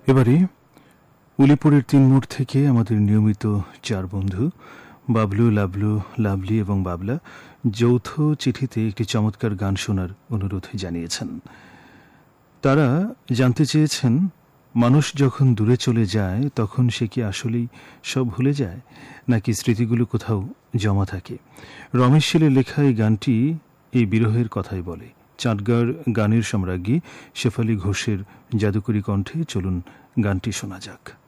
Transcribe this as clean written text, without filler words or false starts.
এবারে উলিপুরের ৩ মোড় থেকে আমাদের নিয়মিত 4 বন্ধু বাবলু, লাবলু, লাভলি এবং বাবলা যৌথ চিঠিতে একটি চমৎকার গান শোনার অনুরোধ জানিয়েছেন। তারা জানতে চেয়েছেন, মানুষ যখন দূরে চলে যায় তখন সে কি আসলেই সব ভুলে যায়, নাকি স্মৃতিগুলো কোথাও জমা থাকে? রমেশ শীলের লেখা এই গানটি এই বিরহের কথাই বলে। চাঁদগাঁর গানের সম্রাজ্ঞী শেফালী ঘোষের জাদুকরী কণ্ঠে চলুন গানটি শোনা যাক।